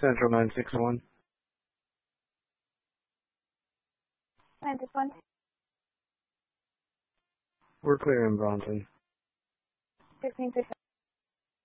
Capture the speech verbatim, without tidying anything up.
Central nine six one. nine six one. We're clear in Bronson. sixteen six.